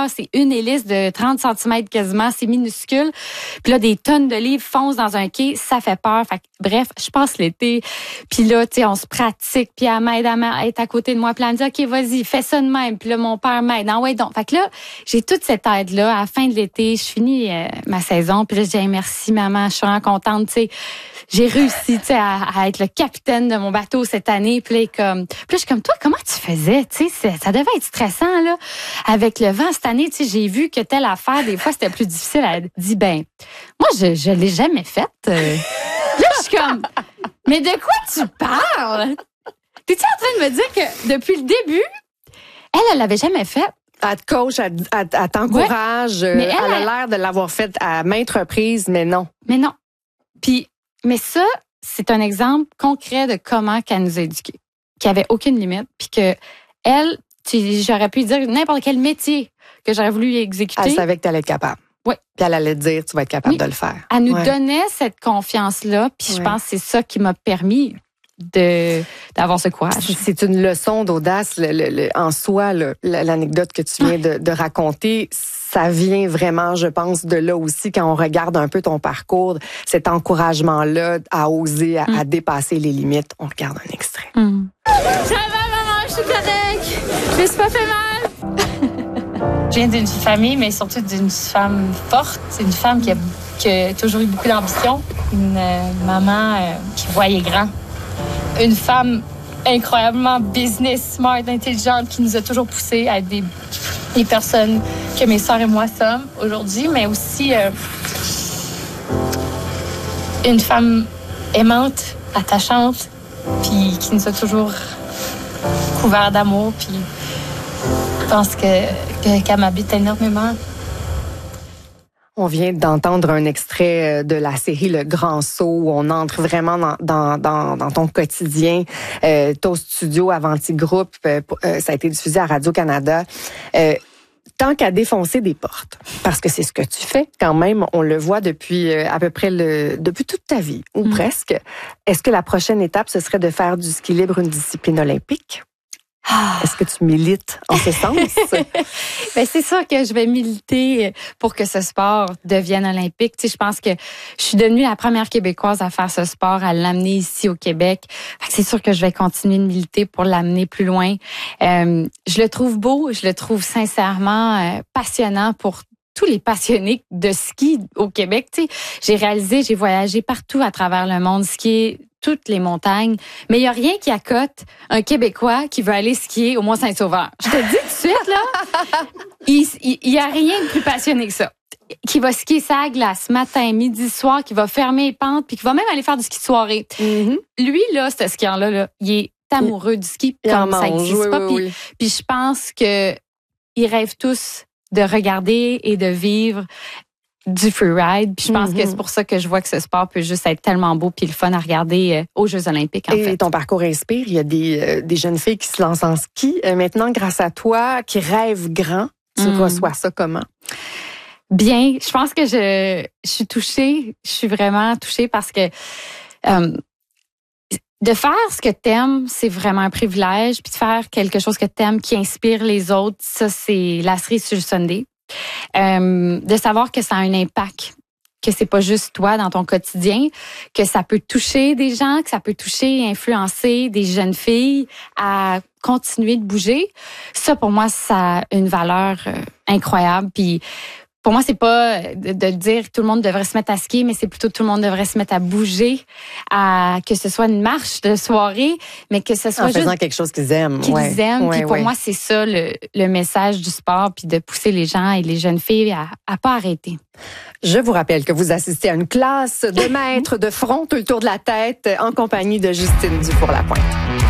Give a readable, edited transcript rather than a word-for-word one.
longueur, c'est une hélice de 30 cm quasiment, c'est minuscule. Puis là, des tonnes de livres foncent dans un quai, ça fait peur. Fait que, bref, je passe l'été, puis là, tu sais, on se pratique, puis elle m'aide à être à côté de moi, puis elle me dit, OK, vas-y, fais ça de même. Puis là, mon père m'aide. Ah ouais, donc. Fait que là, j'ai toute cette aide-là. À la fin de l'été, je finis ma saison, puis là, je dis, hey, merci, maman, je suis vraiment contente, tu sais. J'ai réussi, tu sais, à être le capitaine de mon bateau cette année. Puis là, je suis comme, toi, comment tu faisais? Tu sais, ça devait être stressant, là. Avec le vent cette année, tu sais, j'ai vu que telle affaire, des fois, c'était plus difficile. Elle dit, ben, moi, je l'ai jamais faite. Là, je suis comme, mais de quoi tu parles? T'es-tu en train de me dire que depuis le début, elle l'avait jamais faite? Elle te coach, elle t'encourage. Ouais. Mais elle a l'air de l'avoir faite à maintes reprises, mais non. Mais non. Mais ça, c'est un exemple concret de comment qu'elle nous a éduqués, qu'il n'y avait aucune limite, puis que elle, j'aurais pu dire n'importe quel métier que j'aurais voulu exécuter. Elle savait que tu allais être capable. Oui. Puis elle allait te dire, tu vas être capable de le faire. Elle nous donnait cette confiance-là, puis je pense que c'est ça qui m'a permis d'avoir ce courage. C'est une leçon d'audace en soi, l'anecdote que tu viens de raconter. Ça vient vraiment, je pense, de là aussi, quand on regarde un peu ton parcours, cet encouragement-là à oser, à dépasser les limites. On regarde un extrait. Ça va, maman, je suis correcte. Je me suis pas fait mal. Je viens d'une famille, mais surtout d'une femme forte. C'est une femme qui a toujours eu beaucoup d'ambition. Une maman qui voyait grand. Une femme incroyablement business, smart, intelligente, qui nous a toujours poussés à être des personnes que mes sœurs et moi sommes aujourd'hui, mais aussi une femme aimante, attachante, puis qui nous a toujours couverts d'amour, puis je pense qu'elle m'habite énormément. On vient d'entendre un extrait de la série Le Grand Saut, où on entre vraiment dans ton quotidien. Ton studio Avanti Group, ça a été diffusé à Radio-Canada. Tant qu'à défoncer des portes, parce que c'est ce que tu fais quand même, on le voit depuis à peu près depuis toute ta vie, ou presque. Est-ce que la prochaine étape, ce serait de faire du ski libre une discipline olympique? Est-ce que tu milites en ce sens? Ben, c'est sûr que je vais militer pour que ce sport devienne olympique. Tu sais, je pense que je suis devenue la première Québécoise à faire ce sport, à l'amener ici au Québec. Fait que c'est sûr que je vais continuer de militer pour l'amener plus loin. Je le trouve beau, je le trouve sincèrement passionnant pour tous les passionnés de ski au Québec. Tu sais, j'ai voyagé partout à travers le monde, skier toutes les montagnes, mais il y a rien qui accote un Québécois qui veut aller skier au Mont-Saint-Sauveur. Je te le dis tout de suite, là, il y a rien de plus passionné que ça. Qui va skier sa glace matin, midi, soir, qui va fermer les pentes, puis qui va même aller faire du ski de soirée. Lui, là, ce skieur-là, il est amoureux du ski, comme ça n'existe pas. Puis je pense que ils rêvent tous de regarder et de vivre du freeride. Puis je pense que c'est pour ça que je vois que ce sport peut juste être tellement beau puis le fun à regarder aux Jeux olympiques, en fait. Et ton parcours inspire. Il y a des jeunes filles qui se lancent en ski. Maintenant, grâce à toi, qui rêvent grand, tu reçois ça comment? Bien. Je pense que je suis touchée. Je suis vraiment touchée parce que de faire ce que t'aimes, c'est vraiment un privilège. Puis de faire quelque chose que t'aimes, qui inspire les autres, ça, c'est la cerise sur le sundae. De savoir que ça a un impact, que c'est pas juste toi dans ton quotidien, que ça peut toucher des gens, que ça peut toucher et influencer des jeunes filles à continuer de bouger. Ça, pour moi, ça a une valeur incroyable. Puis pour moi, c'est pas de dire que tout le monde devrait se mettre à skier, mais c'est plutôt tout le monde devrait se mettre à bouger, que ce soit une marche de soirée, mais que ce soit en faisant quelque chose qu'ils aiment. Qu'ils aiment. Puis pour moi, c'est ça le message du sport, puis de pousser les gens et les jeunes filles à pas arrêter. Je vous rappelle que vous assistez à une classe de maîtres de front tout le tour de la tête en compagnie de Justine Dufour-Lapointe.